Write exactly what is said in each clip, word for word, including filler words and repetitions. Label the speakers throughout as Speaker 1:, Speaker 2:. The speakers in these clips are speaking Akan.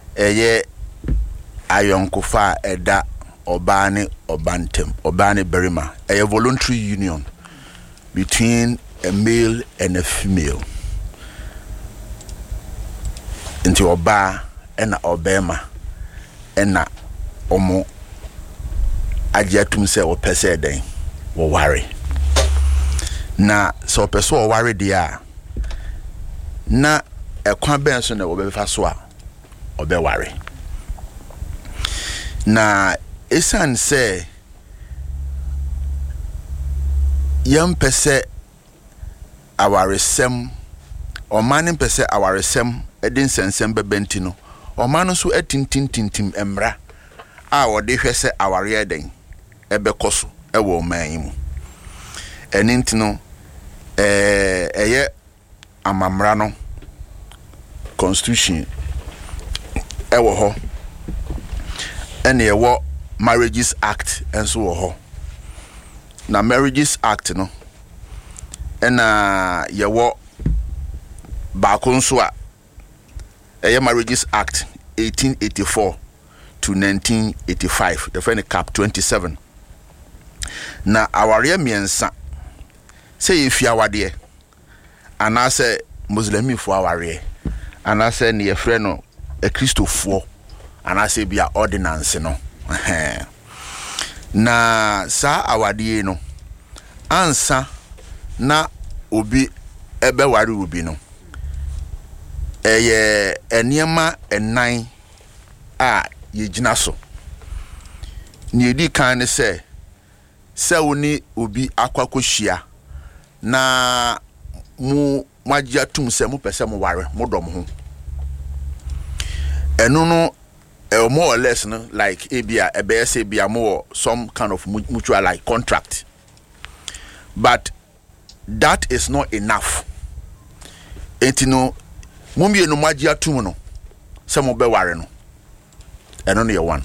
Speaker 1: eye ayonkofa eda obane obantem obane berima a voluntary union between a male and a female into oba and obema and omo ajatum se o pese den wo ware na so pese o ware dia na ekwan ben so na wo be fa so a obe ware na esan se yam pese awaresem o manin pese awaresem edin sensem bebenti no o manu so atintintintim emra a wo de hwese aware den ebe koso ewo man mu eninti no eh eye amamra no constitution ewo ho ene ewo Marriages Act enso wo ho na Marriages Act no ena yewo baako nso a eye Marriages Act eighteen eighty-four to nineteen eighty-five the friend cap twenty-seven na aware miensa say if ya wade ana say muslimi fo aware ana say ne yefre no e Christofo ana say bia ordinance no na sa awade no ansa na obi ebe ware obi no eye eniema enan a yegina so ni edi kan ne se se woni obi akwakohia na mu magia tum se mu pese mu ware mu dom ho enu no uh, more or less no like abia a B S A bia more some kind of mutual like contract, but that is not enough. Etino mumbi no magia tum no se mu be ware no enu no ye one.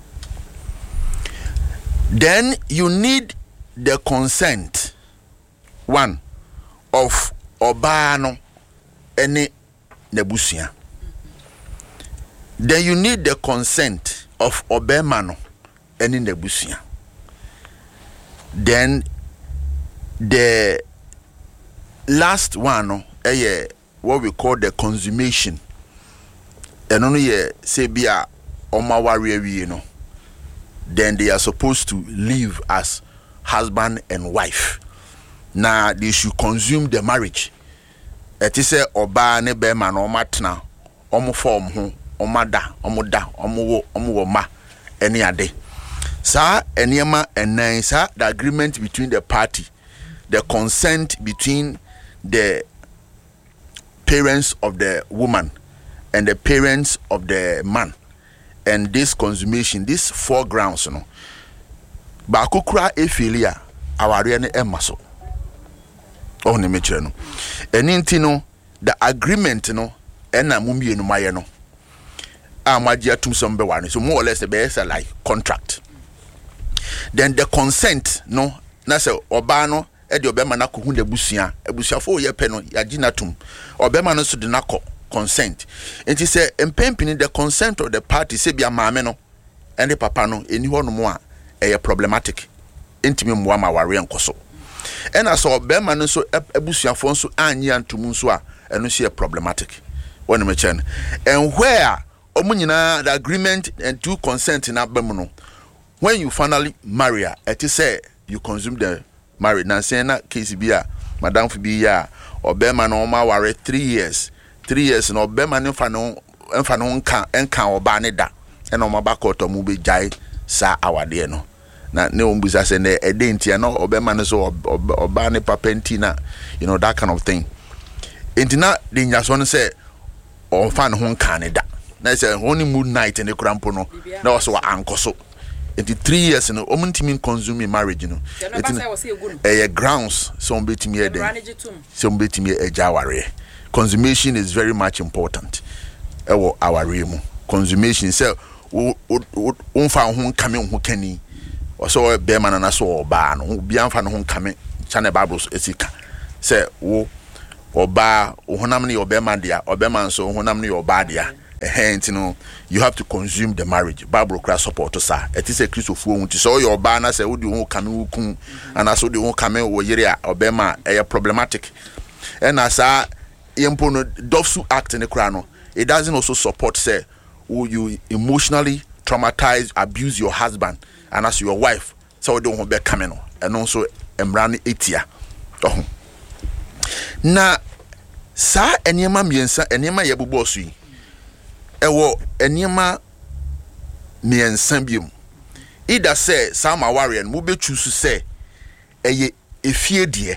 Speaker 1: Then you need the consent one of obano any nebusia. Then you need the consent of obemano any nebusia. Then the last one eh what we call the consummation. And only say bia omawari wi no. Then they are supposed to live as husband and wife. Now they should consume the marriage. It is a oba ne be man o matna omo form ho omada omoda omo omo ma any ade. Sa eniema enan sa the agreement between the party, the consent between the parents of the woman and the parents of the man. And this consummation, these four grounds, you know, bakukra efilia aware ne emaso. Oh, ne metre no. Eninti no, the agreement no, ena mumbi enu maye no. Ah, magia tum sombe wane. So more or less the best like contract. Then the consent no, na se oba no, edi obema na kuhunde busia, ebusia fo ye pe no, ya jina tum. Obema no so de na ko consent. And he said, "Empempini the consent of the party say be a mameno and the papa no any one more a problematic. Intimi mwama wari nkoso. And I saw Berman so ebusia fonso anyi antumunso and see a problematic. One me chen. And where omunyina the agreement and two consent in abemono. When you finally marry her, it is say you consume the marriage. Na say na case be a madam fi be ya or Berman o ma wari three years. Three years no be man enfa no enfa no nka enka oba ne da e no mabaka otomu be jai sa awade no na ne ombusa se ne edenti no obema no so oba ne papenti na you know that kind of thing entina de nyaso no se on fan ho nka ne da na se honeymoon night ne krampo no na so ankoso enti three years no omuntimi consume marriage no entina eh grounds so ombetimi e den so ombetimi e jaware. Consummation is very much important. Ewo aware mu. Consummation say unfa ho nkame ho kani. So be man na so oba no bi anfa no ho nkame chane bible esika. Say wo oba honam ne obema dia, obema so honam ne oba dia. hence you know you have to consume the marriage. Bible cry support to sir. It is a Christopher who so your banner say would you come who and as would you come in year or bema a problematic. And as I impono Dofsu act in the crown, it doesn't also support say who you emotionally traumatize, abuse your husband and as your wife, so don't want be coming and also embrani etia. Oh. Na sa enema miensa enema yebubo so yi ewo enema miensa biom ida say sama warrior mo be choose say eye efie de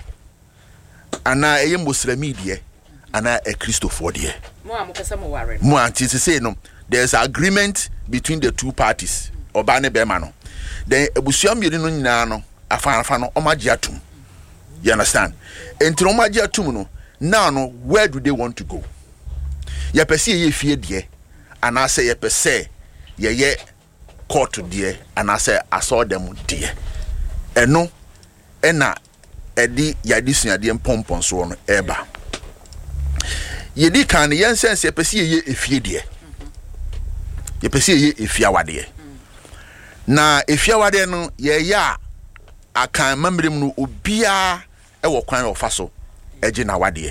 Speaker 1: ana eye muslimi de ana e Christopher de
Speaker 2: mo amukasa mo warrior
Speaker 1: mo anti say no there's agreement between the two parties oba ne be ma no then ebusuam yiri no nyina no afa afa no omagye atum. You understand? Enti omagye atum no now no where do they want to go? Ye pese ye fie de ana say ye pese ye ye court de ana say asaw dem de eno ena edi yadisua de mpompon so no eba ye di kan ye sense ye pese ye efie de ye pese ye efiawade na efiawade no ye ya akan mamrem no obia e wo kwan ofa so eje na wade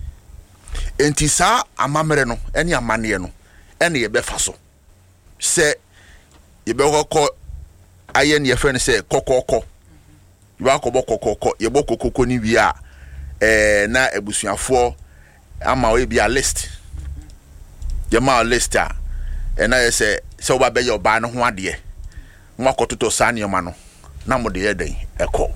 Speaker 1: enti sa amamre no ene amane no ene ye befa so se ye be kokko aye ne ye fe ne se kokoko ye ba ko bokokoko ye bokokoko ni wi a eh na ebusuafo ama we bia list ye ma list a ena ye se se oba be ye oba no ho ade nwa kototo sa ne ma no na mo de ye den eko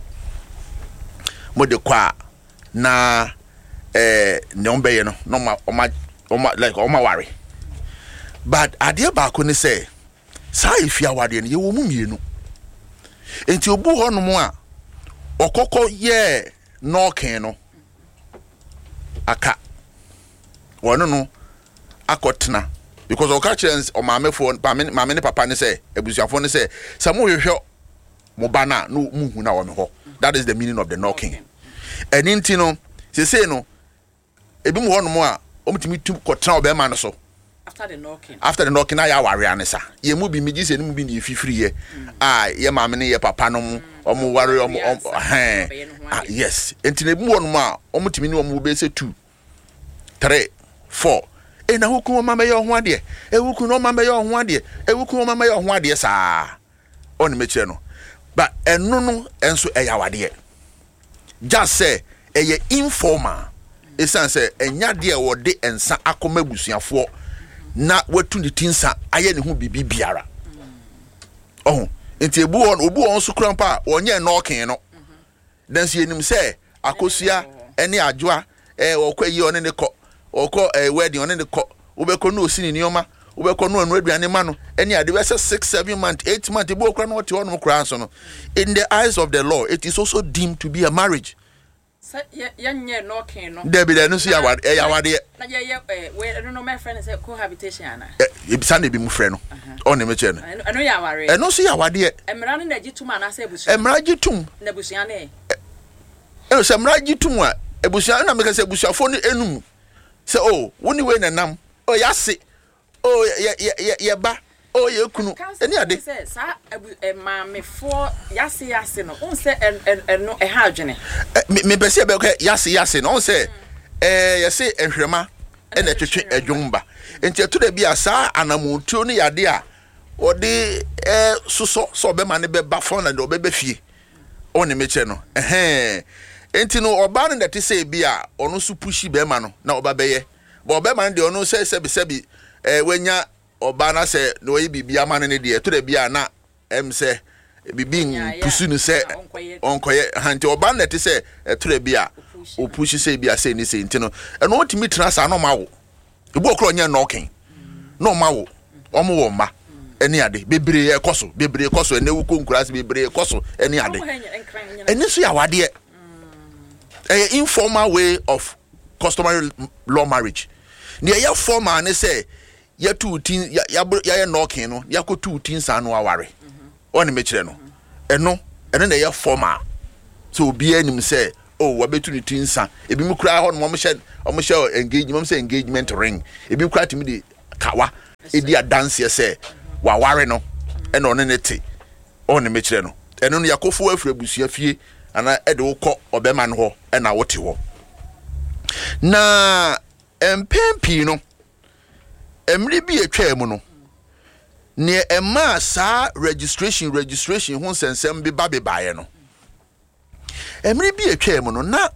Speaker 1: mo de kwa na eh ne ombe ye no no ma oma oma like oma worry but ade ba ko ne say sa ifia wade ne ye wo mu mienu enti obu ho no mo a okoko ye no ken no aka wono no akotena because occasions o maame fo maame ne papa ne say ebusuafo ne say samu hwehwe mo bana no muhu na wo me ho. That is the meaning of the knocking. And inti no se say no ebi mo ho no mo a omtimi tu kotena obema no so
Speaker 2: after the knocking
Speaker 1: after the knocking na ya ware anesa ye mu bi migi se ni mu bi ni fifiri ye ah ye maame ne ye papa no mu omo ware omo eh yes enti na ebi mo ho no mo a omtimi ni omo be se two three four e na hukun mama ye ho ade e hukun no mama ye ho ade e hukun mama ye ho ade sa oni mechire no but enu no enso e ya wade just say e informal esan say enya de e wode ensa akoma busuafo na watu ni tinsa aye ne ho bibi biara oh enti ebu won obu won so krampa onye knocking no then see enim say akosua ene adwoa eh okwayi one ne ko okọ eh wedding one ne ko obekọ no osini nioma obekọ no anu aduane ma no ene ade wese six seven months eight months ebu okra no ote ono kra so no in the eyes of the law it is also deemed to be a marriage.
Speaker 2: Ya nye knocking no
Speaker 1: Debi de no so ya wade eh ya wade
Speaker 2: na ye ye we no no my friend say cohabitation ana
Speaker 1: e bisa na bi mu frɛ no on ne meche no
Speaker 2: eno ya ware
Speaker 1: eno so ya wade
Speaker 2: emra no na gitum ana say busu
Speaker 1: emra gitum
Speaker 2: na busuan e
Speaker 1: e so emra gitum a ebusuan na me ka say busuafo no enum say oh woni we nanam oh ya se oh ye ye ye ba oh ye kunu eni ade
Speaker 2: say sa maame fo yase yase no on say eno e ha adwene
Speaker 1: me be say be yase yase no on say eh ye say ehwema e na twetwe adwumba enti eto da bia sa anamontuo ne yade a odi eh soso so be ma ne be ba fo na de obe be fie on ne meche no eh enti no oba ne de say bia ono so pushi be ma no na oba be ye bo be ma ne de ono say sebi sebi eh wenya oba na say no yi bibia ma ne de eto da bia na em say bibi pusu no say onkoye hanti oba ne de say eto da bia o pushi say bia say ni say enti no eno otimi tra sa no ma wo ebu okro nya knocking no ma wo omo wo ma eni ade bebre e koso bebre koso ene wuko nkurase bebre koso eni ade eni so ya wade eh informal way of customary law marriage ne ya formal ne say ya two tin ya ya knocking no ya ko two tin san no aware oni me kire no eno eno na ya formal so obi anim say oh wabetu ni tinsa ebi mu kura ho no mo hye o mo hye engagement mo say engagement ring ebi kura timi de kawa edi adanse say wa ware no e no ne te on ne mekire no eno no yakofo afre busua fie ana e de wokọ obema no ho e na wote ho na empempi no emri bi etwa mu no ne ema sa registration registration ho sensem bi ba be baaye no emri bi etwa mu no na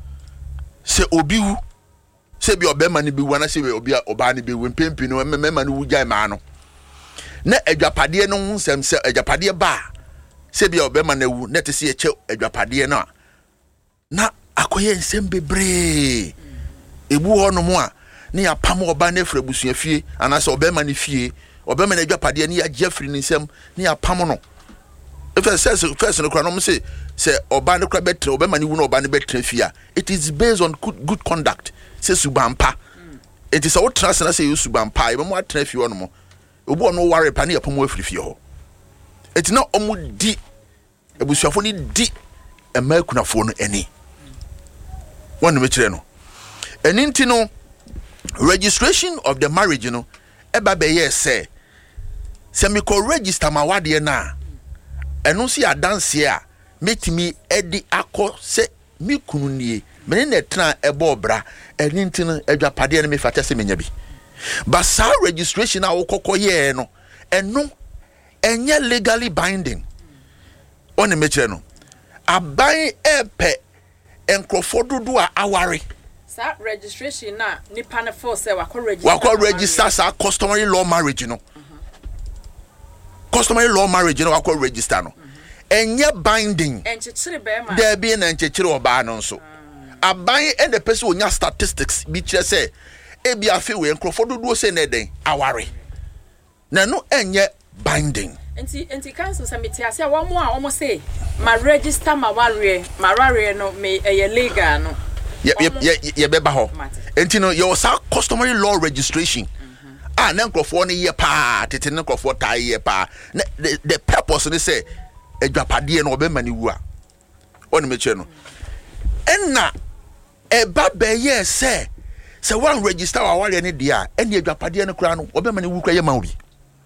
Speaker 1: se obi wu se bi obema ne bi wu na se bi obi oba ne bi wu empempi no mema ne wu gyan ma no na adwapade no ho sensem se adwapade ba se bi obema na wu na te se eche adwapade no na akoye nsem bebre ebu ho no mo a ne ya pam oba na efra busua fie ana se obema ne fie obema na adwapade ne ya jefri ne nsem ne ya pam no first first no kra no say say oba ne kra betre obema ne wu na oba ne betre fie a it is based on good, good conduct say subampa mm. It is all trust na say you subampa e mo atra fie no mo obu ono ware pa ne ya pam afri fie ho it na omu di ebusuafo ni di emakunafo no eni wonu mekire no eni nti no registration of the marriage no eba be ye say se me ko register ma wade na eno si adanse a metimi edi akọ se mi kunu nie me ne tra ebo obra eni nti no adwapade no me fata se menya bi but sa registration a wokọkọ ye no eno enye legally binding on mekire no aban epe enkrofo dodo a aware
Speaker 2: sa registration na nipa na for say wako register
Speaker 1: wako register sa customary law marriage no uh-huh. Customary law marriage no wako register no uh-huh. Enye binding
Speaker 2: enchechire be ma
Speaker 1: there be na enchechire oba no so uh-huh. Aban and the person onya statistics bi kire say e bi afi we enkrofo dodo say na den aware na no enye binding
Speaker 2: enti enti council summit ase a wo mo a wo say ma register ma ware ma ware no me e legal no
Speaker 1: ye ye ye beba ho enti no your sa customary law registration ah na nkrofo no ye pa tete na nkrofo ta ye pa the, the purpose ni say adwapade no obema ni wu a oni meche no enna e ba be ye say say one register wa ware ni dia eni adwapade no kra no obema ni wu kra ye ma obi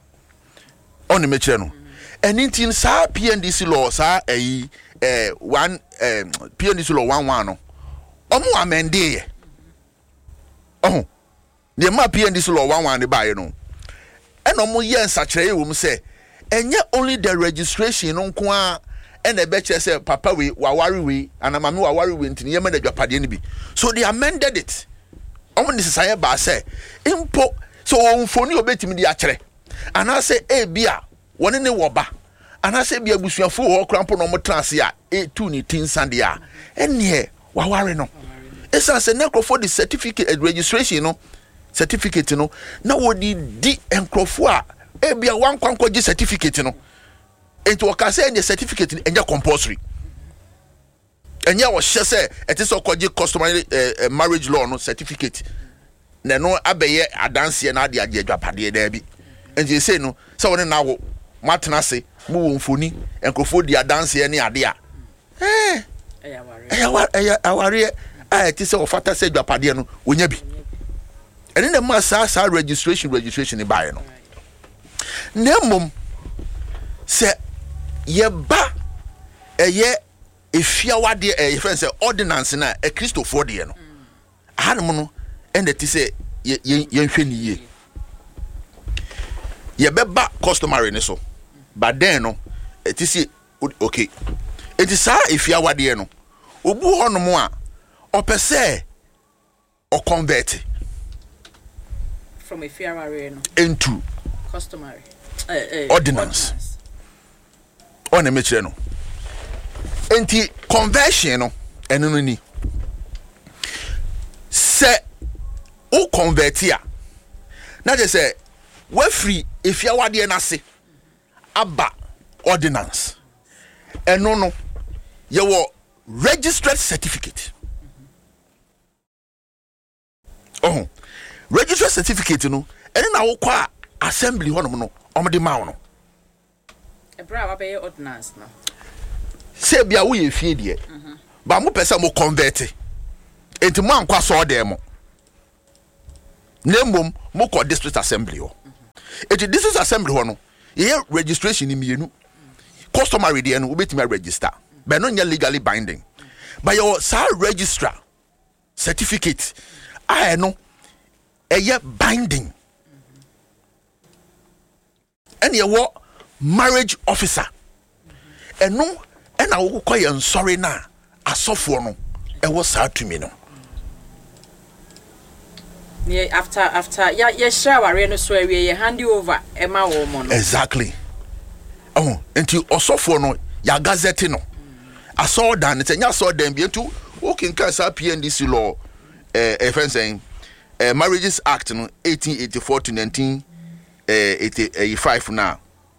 Speaker 1: oni meche no enintin sa P N D C law sa eh eh one eh P N D C law one one no omo amende ye oh the ma P N D C law one one ne bae no eno mo ye nsakire ye wom se enye only the registration no nko a ena be kire se papa we waware we ana mame waware we ntini ye ma da dwapade ne bi so they amended it omo ne sesaye ba se impo so onfoni obetimi di akire ana se e bia woni ne woba ana se bia busuafo ho krampo no mo transe a e tu ni tinsande a ene waware no esa se necrofo the certificate uh, registration no certificate no na wodi di encrofo a e bia wan kwankwo gi certificate no enti wo ka se enye certificate enye compulsory enye wo hye se eti so kwaji customary uh, uh, marriage law no certificate na no abeye adanse na ade ade adwapade da bi enti se no se woni na wo matena se mu wo mfoni encrofo di adanse ne ade a eh eya eya aware a eti se ofata se dwapade no wonya bi ene na ma sa sa registration registration ni bae no nemom se ye ba eye efia wade e friend se ordinance na e Christopher de no hanum no ende ti se ye ye hwe ni ye ye beba customary ne so but then no eti se okay eti sa efia wade no obu honum a opese o convert
Speaker 2: from a fair arena
Speaker 1: into
Speaker 2: customary uh, uh,
Speaker 1: ordinance on emechire no enti conversion no eno no ni se o convert ya na je say we free efia wade na se aba ordinance eno no ye wo registered certificate oh registered certificate no ene na wo kwa assembly hono no omde ma no
Speaker 2: e bra wa be ordinance no
Speaker 1: se bia wo ye fie de mhm ba mo pesa mo convert enti mo ankwa so dem mo nembom mo ko district assembly ho It this is assembly one. Here registration in mienu. Customary dey no obetimi register. But no legally binding. But your sir registrar certificate I know a year binding. And you what marriage officer. And no and I will call you sorry na asofo no e was sad to me no.
Speaker 2: Yeah, after after yeah yeah share no so we you hand you over Emma woman.
Speaker 1: Exactly. Oh, enti osofo no ya gazette no. I saw that it's a saw them be to working cancer P N D C law eh uh, uh, saying uh, Marriages Act no eighteen eighty-four to nineteen eighty-five now.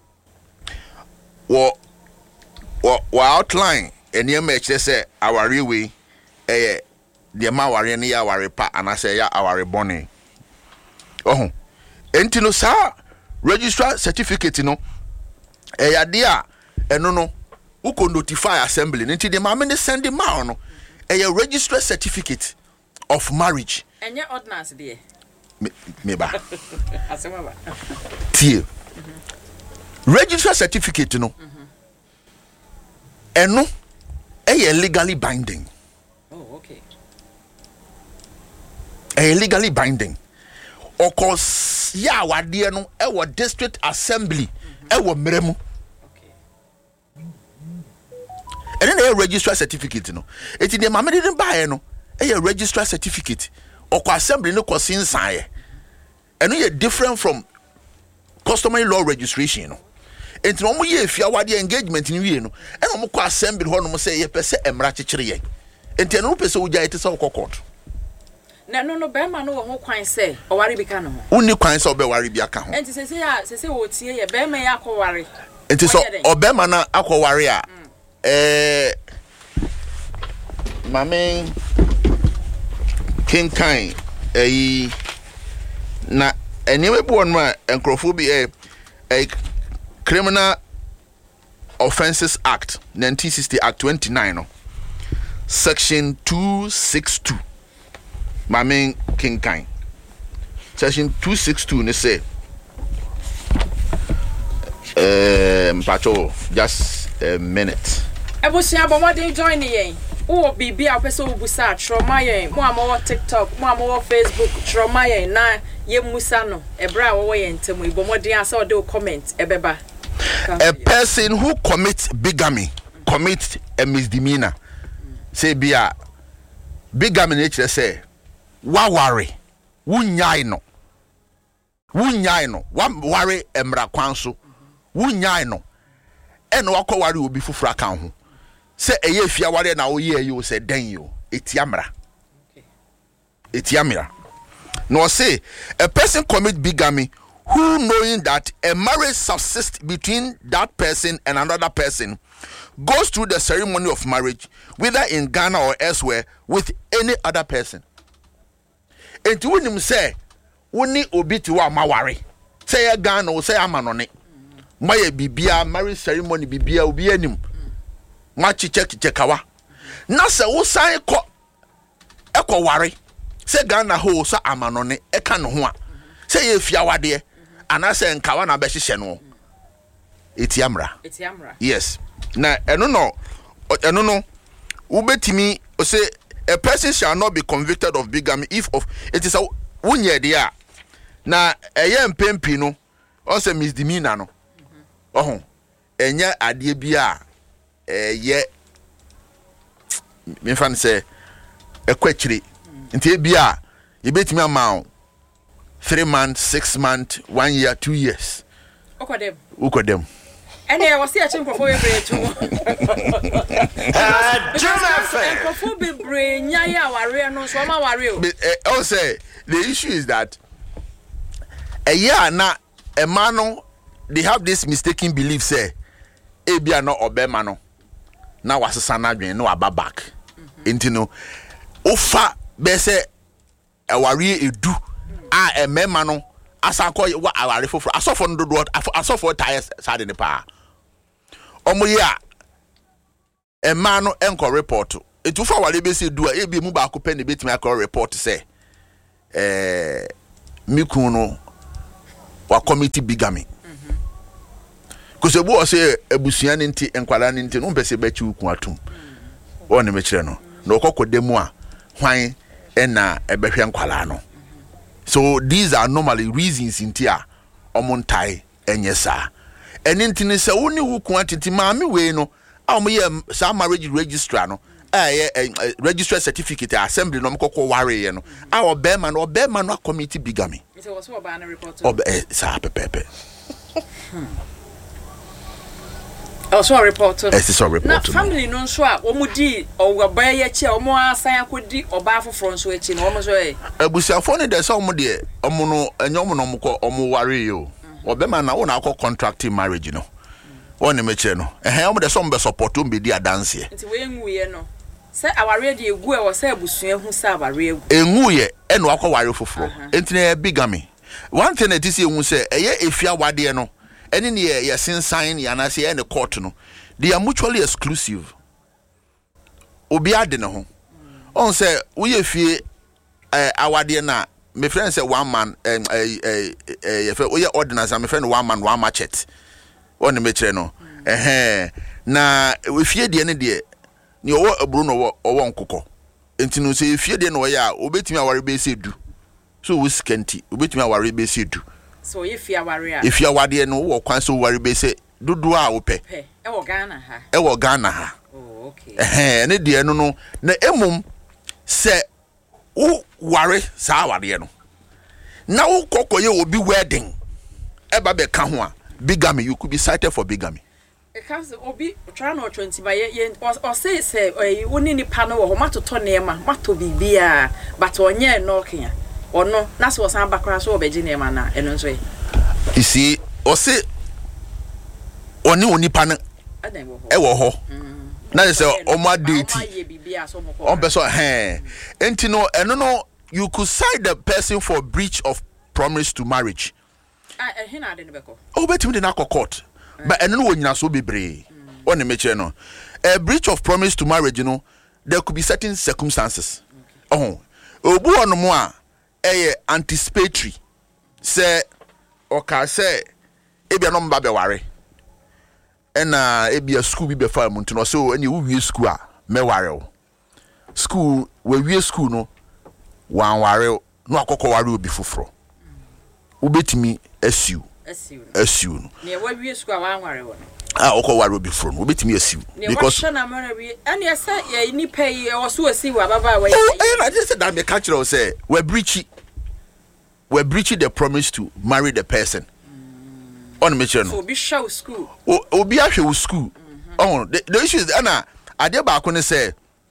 Speaker 1: What what outline and your match say our way eh the ma ware ne ya ware pa and I say ya our bonny. Oh, enti no sa registrar certificate no eh ya dia eno no who could notify assembly until the mammy send the man a registered certificate of marriage.
Speaker 2: And your ordinance, dear.
Speaker 1: Me ba. Tie. Registered certificate, you know. And no, a legally binding.
Speaker 2: Oh, okay.
Speaker 1: A legally binding. Of course, yeah, what dear no, our district assembly, our meremu. And then a registrar certificate, no. It's in the mamma didn't buy no. A registrar certificate or assembly no cause inside. And we are different from customary law registration. No. It's no more if you are the engagement in you, no. And no more assembly one say a person embrachichiri. And ten no person would it is our court.
Speaker 2: No, no, no, Bema no who quine say or worry becano.
Speaker 1: Only quines or be worry be account.
Speaker 2: And to say, say, what's here, Bema yako worry.
Speaker 1: It is or Bema na aqua warrior. Eh, my main King Kind, eh, na anyway, born my encrophobia, a Criminal Offences Act, nineteen sixty Act twenty-nine, Section two sixty-two. My main King Kind, Section two sixty-two, they say, um, Patrol, just a minute.
Speaker 2: Ebusia bo modern join yen. Wo bibia pese obusa trauma yen. Mo amawo TikTok, mo amawo Facebook trauma yen na ye musa no. Ebra wo yen temu bo modern asa o de comment ebeba.
Speaker 1: A person who commits bigamy commits a misdemeanor. Say bia bigamy nature say wa worry. Wu nyai no. Wu nyai no. Wa worry emra kwanso. Wu nyai no. Eno wakọ worry obi fufura kan ho. Say a year fia ware na oye you say den you etiamra etiamra no say a person commit bigamy who knowing that a marriage subsists between that person and another person goes through the ceremony of marriage whether in Ghana or elsewhere with any other person. And to him say woni obi ti wa maware say Ghana or say amanone my bibia marriage ceremony bibia obi anim machi check checkawa na se wo san ko ekọ ware se Ghana ho so amanone eka no ho a se ye fiawade ana se nkawa na be hihye no etiamra
Speaker 2: etiamra
Speaker 1: yes na eno no eno no wo betimi o say a person shall not be convicted of bigamy if of it is a wunye de a na eye mpempi no o say misdemeanor no oh enya ade bia eh ye me fan say ekwachiri nti bia ye betimi ama three months six months one year two years
Speaker 2: okodem
Speaker 1: okodem
Speaker 2: ene e wose a chimkrofo we bre tu ah juma krofo be bre nyaya aware no so ma ware o
Speaker 1: I say the issue is that a year na a man they have this mistaken belief say e bia no obema no na wasesa na dwen no aba back enti no ofa be say e ware edu a e mema no asakọ wa aware foforo asofo no dodo asofo tires sade ne pa omoye a e ma no enko report etu fa ware be se du a e bi mu ba ko pe ne betimi akọ report say eh mikun no wa committee bigamy because ebu o say ebusuan nti enkwala nti no mpese ba chi ukun atum won me kire no na okokodemu a hwan ena ebehwe nkwala no. So these are normally reasons nti a omontai enyesa eni nti ne se woni ukun atiti maami we no a omo ye sa marriage registrar no eh register certificate assembly no mkoko ware ye no a obema no obema no committee bigamy
Speaker 2: it was so ban report
Speaker 1: ob eh sa pepepe
Speaker 2: also report
Speaker 1: eh so report
Speaker 2: na family no so a omudi oba ye che omo asan akodi oba afoforo so echi no omo so e
Speaker 1: abusiafo ne de so omo de omo no enyo no mko omo ware ye o obema na wo na akọ contracting marriage no won me che no eh omo de so mbe support o mbe di adanse e
Speaker 2: nti we nwuye no se aware de egu e wo se abusua hu se aware egu
Speaker 1: enwuye e no akọ ware foforo enti na bigamy one thing that is ehun se eye efia wade no ene ne ye sensan ya na se ye ne court no they are mutually exclusive obi ade ne ho on se wo ye fie eh awade na me friend say one man eh eh eh wo ye ordinance me friend one man one machete on me kire no eh na we fie de ne de ni owo aburu no owo nkokọ enti no se fie de no ya obetimi aware be se du so we scanty obetimi aware be se du
Speaker 2: so if you aware a
Speaker 1: if you aware no wo kwan so ware be se dudu a wo pe
Speaker 2: e wo Ghana ha
Speaker 1: e wo Ghana ha
Speaker 2: oh okay
Speaker 1: eh ne de no no na emum se wo ware sa aware no na wo kokoye obi wedding e ba be ka ho a bigamy you could be cited for bigamy.
Speaker 2: Because obi try no twenty by ye or say say eh woni ni pa no wo matoto nema mato bibia but onye no kia or no na so san bakra so obeji nema na eno so
Speaker 1: you see or say oni oni pa no e wo ho na say o ma date on be so eh enti no eno no you could cite the person for breach of promise to marriage
Speaker 2: ah eh hina de beko
Speaker 1: o betimi de na court. But eno no nyina so bebre on the meche no a breach of promise to marriage you know there could be certain circumstances oh obu ono mo a eye anticipatory say oka say ebia no mba be ware ena ebia school bi be fa mu ntino so eni wo wie school a me ware o school we wie school no wan ware no akokọ ware obi foforo obetimi asiu asiu no
Speaker 2: ne wa wie school wan ware wo
Speaker 1: ah okọ ware obi foforo obetimi asiu
Speaker 2: because na mara wie ani ese ye ni pay o so asiu ababa wa
Speaker 1: oh eh I just said that me catch you say we breach we breach the promise to marry the person on me channel
Speaker 2: so be show school
Speaker 1: obi ahwe wo school oh the, the issue is ana ade ba ko ne say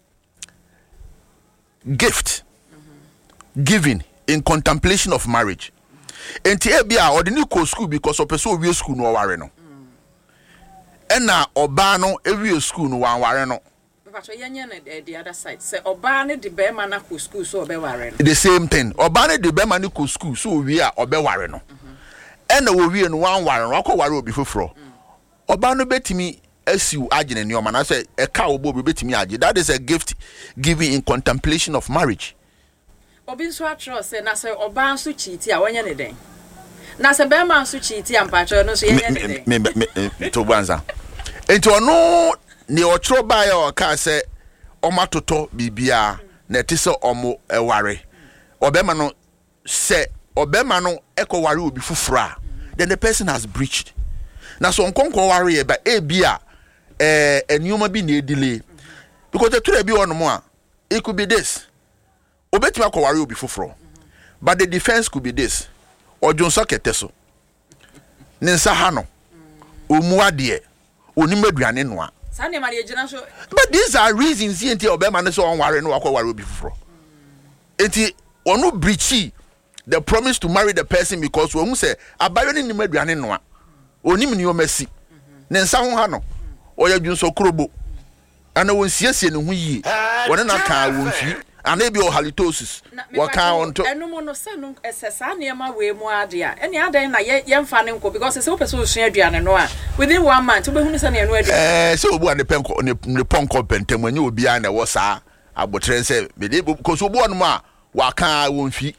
Speaker 1: gift giving in contemplation of marriage enti e bia ordinary ko school because of person we school no ware no ena oba no ewie school no wan ware no
Speaker 2: but yenye na the other side say oba ne de be ma na ko school so obe ware no
Speaker 1: the same thing oba ne de be ma ne ko school so wie a obe ware no ena wo wie no wan ware no akọ ware obi foforo oba no betimi asiu agene ne o ma na say e ka obo betimi age that is a gift given in contemplation of marriage.
Speaker 2: Obi nso atro say na say oba nso chiti a wonye ne den na say be ma nso chiti am patro no so yenye ne den
Speaker 1: me to banza enti ono ne otro ba ya o ka say omatoto bibia na ti say omo eware obema no say obema no eko ware obi fufura then the person has breached na so nkonko ware e ba e bia eh enioma bi na delay because the three bi ono mo a it could be this obetima ko ware obi foforo but the defense could be this ojonso keteso ninsa ha no omu ade onimaduane noa
Speaker 2: sane ma de gina so
Speaker 1: but these are reasons enti obema ne so on ware no akọ ware obi foforo enti onu breachi the promise to marry the person because when say abayo ni nimaduane noa onim ni o masi ninsa ho ha no oya dwunso krobo ana won siesie ne ho yie wona na ka won fi ana bi o halitosis waka onto
Speaker 2: enu mo no se no esesa ne ma we mu ade a ene adan na ye mfa ne nko because se opeso osua aduane no a within one month we hunu se ne enu aduane
Speaker 1: eh se obu ane penko ne ponko pentem anya obi a na wo saa abotre se me de because obu no ma waka won fi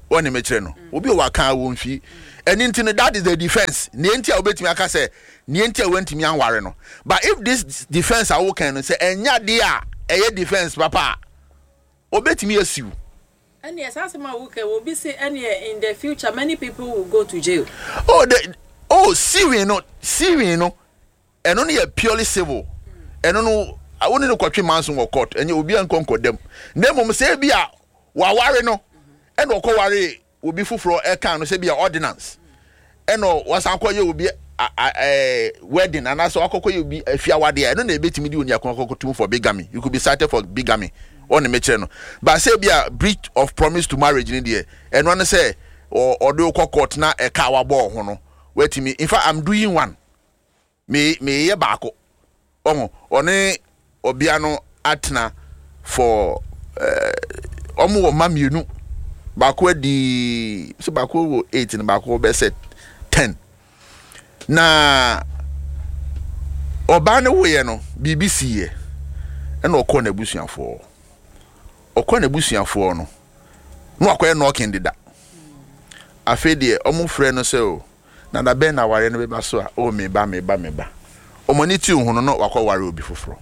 Speaker 1: One metre no. Obi wa kan wo mfi. And into that is the defense. Nientia obetimi aka say nientia wentimi anware no. But if this defense are working say enya dia eye defense papa obetimi asiu.
Speaker 2: And yes, as my worker will be say any in the future many people will go to jail.
Speaker 1: Oh the oh see no see no and only a purely civil. And no I won't know kwatwe manso wo court and you will be unconquer them. Nemo say bia wa ware no and wo ko ware will be fufro e kan no say bia ordinance. And no was ankoye will be a wedding and also akoko you be a fia wade. I don't know betimi di oni akoko for bigamy. You could be cited for bigamy. On the metre no. But say be a breach of promise to marriage in there. And when I say or or do court na e ka wabo ho no. Wait me. In fact I'm doing one. Me me ye baako. Omo one obiano atna for uh omo wo mamienu. Baako di so baako wo eight na baako be set ten. Na obane wo ye no B B C ye. E na okọ na busuafo. Okọ na busuafo no. No akoye no okendida. Afi de omo frɛ no se o. Na da ben na ware no be ba so a o me ba me ba me ba. Omani ti hu no no wakọ ware obi foforo.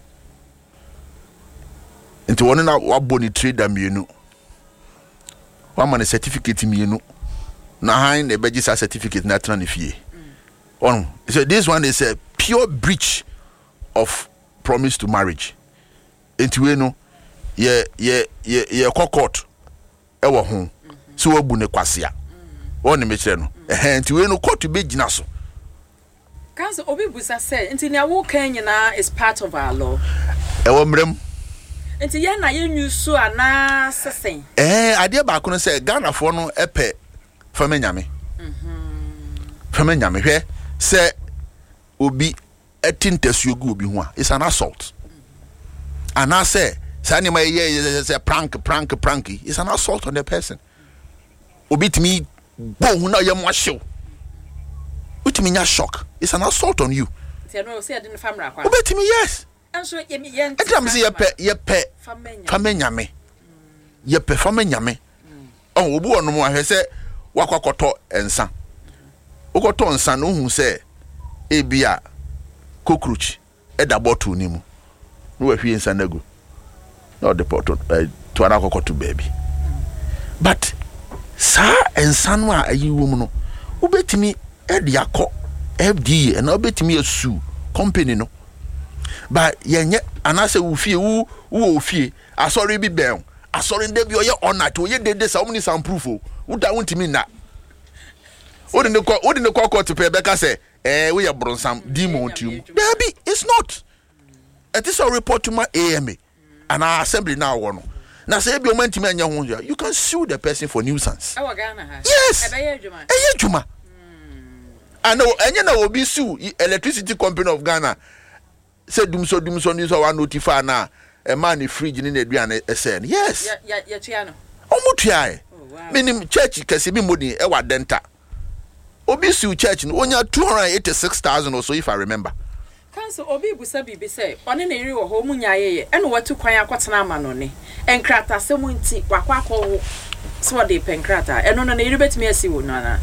Speaker 1: Nti woni na wabɔ ni trader mienu. Wa ma ne certificate mienu. Na han na beji sa certificate na tra ne fie. On so this one is a pure breach of promise to marriage. Nti we no ye ye ye ye court e wo ho. So wabu ne kwasea. On me kire no. Eh nti we no court be gina so.
Speaker 2: Council Obi Busa said, "Until now, walk Kenya is part of our law."
Speaker 1: E wo mrem.
Speaker 2: Until yen na yen use so ana sesen.
Speaker 1: Eh, ade ba ko no say Ghana for no epe fama nyame. Mhm. Fama nyame hwe say obi etintesu gu obi ho a it's an assault. And I say, say my ye say prank prank pranky. It's an assault on the person. Obi timi bo hu na ye mo hyew. Utimi nya shock. It's an assault on you.
Speaker 2: Say no, say I didn't family akwa.
Speaker 1: Obetimi yes.
Speaker 2: And so ye yen.
Speaker 1: Etam say ye pe ye pe fama nyame. Ye pe fama nyame. Oh, obu onu mo ahwe say wakwakoto ensa. Okoto ensa no hu say ebia cockroach e da bottle ni mu. No we hwie ensa na go. No the pot to ana kokoto baby. But sa ensa no a ayi wo mu no. Obetimi e de akọ F D A and obetimi asu company no. But yenye anase wo fie wo wo fie asori bi ben asori nde bi oye honor to oye dede sa omni some proof o wo da wontimi na odi ne ko odi ne ko court pe be ka say eh we ye bronsam demon tum baby it's not it is a report to my A M A and our assembly now one na say bi o mantimi anya ho you can sue the person for nuisance. Yes e be ye adwuma e ye adwuma and enye na obi sue electricity company of Ghana say dum so dum so ni so wa notify na e man ni fridge ni na aduane e say yes
Speaker 2: ya ya tua no
Speaker 1: omutua e minim church kase bi modin e wa denta obi sue church no onya two hundred eighty-six thousand or so if I remember.
Speaker 2: Council Obi Busa bibi say one na eri wo ho mu nyaye ye e no watu kwan akotena ama no ne enkrata se mu nti wakwa akọ so de penkrata e no na eri betimi asi wo no na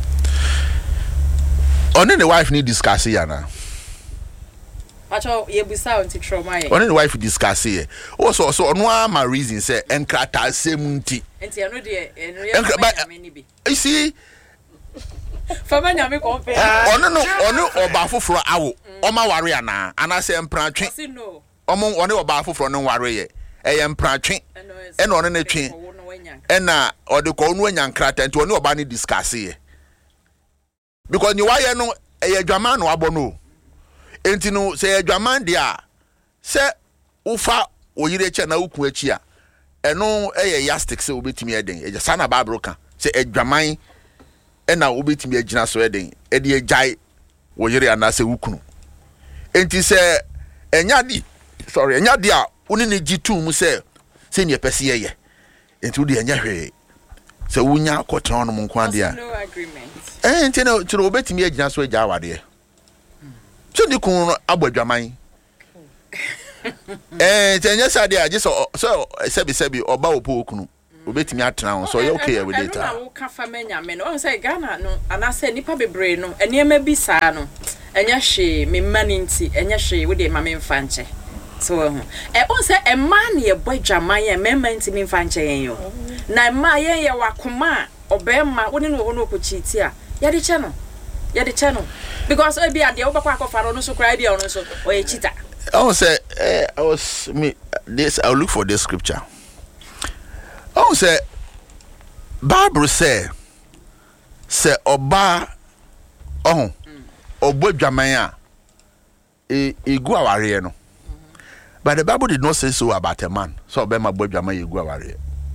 Speaker 1: on the wife need discuss here na.
Speaker 2: Acho ye busa on ti trauma ye.
Speaker 1: On the wife discuss here. Also so no ama reason say enkrata se mu nti.
Speaker 2: Enti eno de eno ye many bi.
Speaker 1: You see
Speaker 2: Fama nyame compare.
Speaker 1: Ono no ono oba foforo awo. Oma ware ana ana se mpratwe. Omo one oba foforo no ware ye. Eye mpratwe. E no ono na twe. E na ode ko onu anya nkrata enti one oba ni discuss here. Because ni why no eye adwaman no abo no. Enti no say adwaman dia say ufa oyire che na ukun achi a eno eye yastic say obetimi eden. E sana Bible kan say adwaman e na obetimi agina so eden. E de agai oyire ana say ukunu. Enti say enya di sorry enya di a uni ne gitu mu say say ne pese ye. Enti udi enya hwe. Se wunya kwotran no nkwan dia.
Speaker 2: No agreement.
Speaker 1: Eh enti na tiro obetimi agina so agya awade. So di kun abodwaman. Eh tenya sa dia je so so sebi sebi oba opo okunu. obetimi atena so you okay with it
Speaker 2: ah. I don't know ka menya me no say Ghana no anase nipa bebre no enema bi saa no enya hwe me mani nti enya hwe we de ma me mfa nche so eh on say e man ye boy dwaman ye me man nti me mfa nche yen yo na ma ye ye wakoma obema woni no ho no kochiti a ye de che no ye de che no because e bia de obakwa akofaro no so cry bia no so o ye chita
Speaker 1: on say eh I was me this I'll look for this scripture. On say Bible say say oba oh obo dwaman a e egu aware no. But the Bible did not say so about a man. So obema bo dwaman egu aware.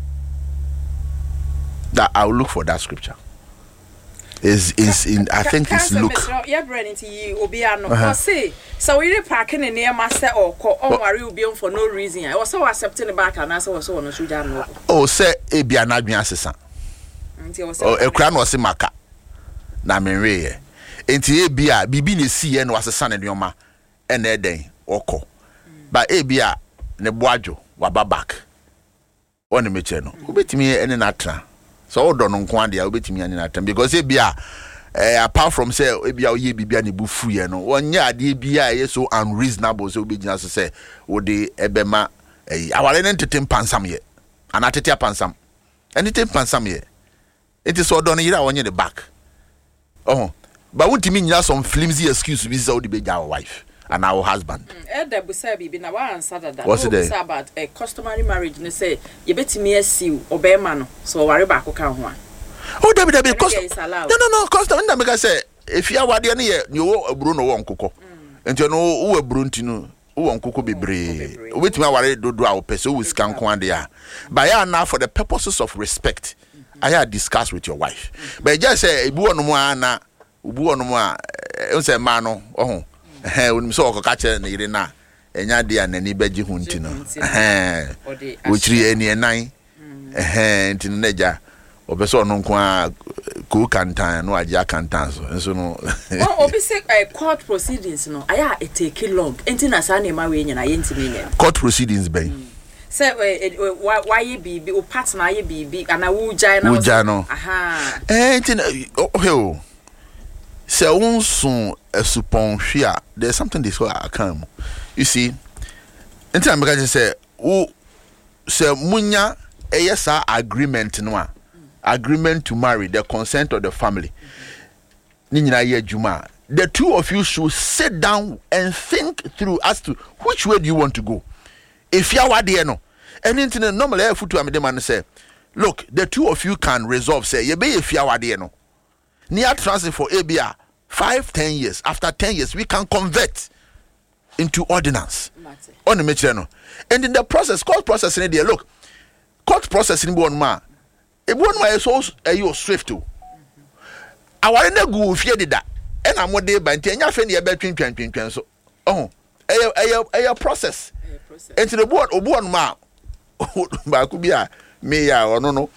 Speaker 1: That I'll look for that scripture. Is is in I think it's Luke.
Speaker 2: Yeah, Brennan ti obi ano. Or say so we parking in near master or ko on worry obi on for no reason. I was so accepting the back and answer was so no suja no.
Speaker 1: Oh say e bia na dwan asesa. Oh e kra no se maka. Na menwe ye. Enti e bia bibi ne si ye no asesa ne nyoma e na eden okọ. Ba e bia ne boadwo waba back. One meche no. Obetimi ene na tra. So do no nko ade a obetimi ane na tra because e bia eh, apart from say e bia oye bibia ne bufu ye no. Wonya ade bia ye so unreasonable so obegina so say wo de ebema eh awale ne tetem pansam ye. Ana tete pansam. Ene tetem pansam ye. It is so done yira wonye the back. Oh. But what mean you some flimsy excuse be so the be our wife and our husband.
Speaker 2: Eh da busa bi na wa answer that.
Speaker 1: What's it
Speaker 2: about a customary marriage ne say you betimi asiu obema no so ware ba ko kan ho.
Speaker 1: Oh da bi da because no no no custom na make say if you wade ne ye you aburo no wo nkokọ. Enti no wo aburo ntinu wo nkokọ bebre. Obetimi aware dodo a opese wo sika nko ade a. But ya na for the purposes of respect I had discussed with your wife. But just say ebu onu mu ana ubu onu mu a e say ma no oh eh oni so ko ka kire na yire na enya de anani baji hu ntino eh ochiri eni enan eh ntino naja obeso onu nko a ku kantan no aja kantan so nso no
Speaker 2: oh obi say court proceedings no aya e take long entina sa na ma we nyina ye ntimi nyina
Speaker 1: court proceedings ben
Speaker 2: say why ye bibi o partner ye bibi ana wu jai na
Speaker 1: wu no
Speaker 2: aha
Speaker 1: eh ntina oh say unsun esupon hwia there's something this what I come you see ntina me ka say wo say munya eyesa agreement no a agreement to marry the consent of the family ni nyina ye adwuma the two of you should sit down and think through as to which way do you want to go if you are there no anything normally I foot to am the man say look the two of you can resolve say you be if you are there no near transfer for A B A five ten years after ten years we can convert into ordinance on the matter no and in the process court process in there look court process in one ma e one ma so e you swift to aware na gu fie dida e na mo de ba ntia nya fe ne e ba twintwan twintwan so oh e e e process into the board obu on ma ba ku bia me ya ono no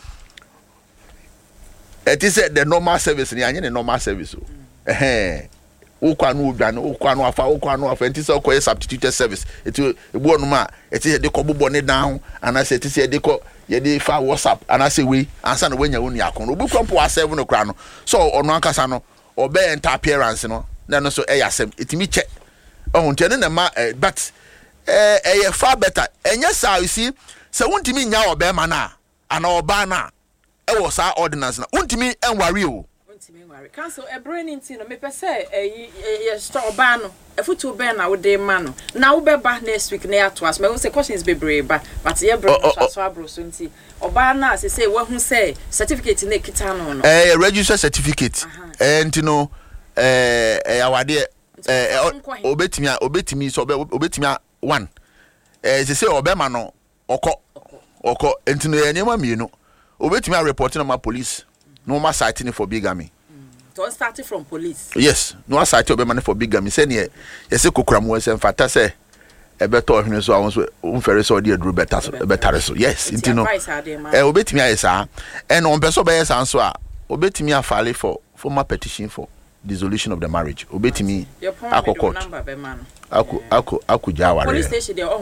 Speaker 1: it is the normal service ni anye the normal service o eh ukwa no odwane ukwa no afa ukwa no afa enti so koye substituted service eti ebu onu ma eti de ko bobo ne dan ana se eti se de ko ye de fa WhatsApp ana se we ansa na wanya woni akon obu kwampo wa seven no kra no so onu ankasa no obe enter appearance no na no so e yasem eti mi che oh ntene na ma but eh eh far better enya sa you see se wontimi nya obe ma na ana oba na e wo sa ordinance na wontimi enware o
Speaker 2: Council a branding tin me pese eh eh store ban no e futu ben na wo de ma no na wo be ba next week na ato as me say questions be brave ba but ye bro so abro so nti oba na say say wo hu say certificate na kita no no
Speaker 1: eh register certificate eh nti no eh eh awade eh obetimi obetimi so obetimi one eh say say obe ma no okọ okọ nti no ye nyema mienu obetimi report na ma police no ma citing for bigamy.
Speaker 2: So started from police.
Speaker 1: Yes, no site obema for bigamy say ne yese kokura mo se mfata say e beto ohwene so awon so umfere so de aduru beta so better so yes nti no eh obetimi ayesa and on person be yesa so a obetimi afale for formal petition for dissolution of the marriage obetimi akokot
Speaker 2: number be man
Speaker 1: aku aku aku jaware
Speaker 2: police station dey onko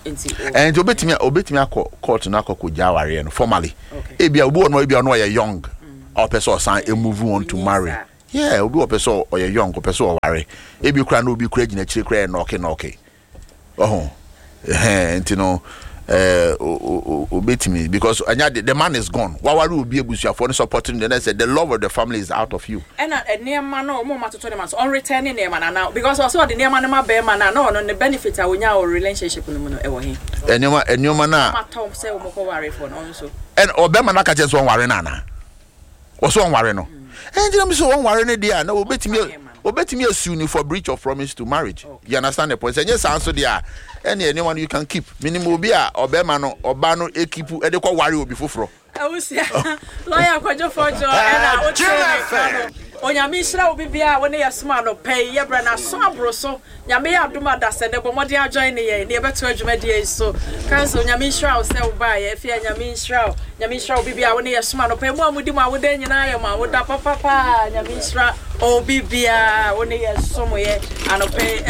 Speaker 1: and obetimi obetimi akọ court na akọ koja ware no formally e bia obi ono e bia no ye young or person san e move on to marry yeah obi o person or ye young or person ware e bi kura na obi kura gina chire kura knock knock oh eh enti no eh obetimi because anya the man is gone wawari obi ebusu for supporting the next the love of the family is out of you
Speaker 2: and near man no mo matoto dem so on returning near man now because also the near man ma be man na no the benefit a wonya or relationship no no e wo he
Speaker 1: enema enema na
Speaker 2: matom say wo ko ware for no so
Speaker 1: and obema na ka che so on ware na na wo so on ware no and you know so on ware ne dia na obetimi obetimi asuni for breach of promise to marriage you understand the point say yes answer there any anyone you can keep minimum obi a obema no oba no ekipu e de kwa ware obi foforo
Speaker 2: awusia lawyer kwajo fojo and o tell onyame hira obi bia woni yesma no pay ye bra na so abroso nyame ya aduma da se de bomode ajoin ne ye ne beto adwumade so cancel nyame hira o se o ba ye fia nyame hira nyame hira obi bia woni yesma no pay mu amudi mu awode nyina ye ma woda papa pa nyame hira obi bia woni yesomo ye anope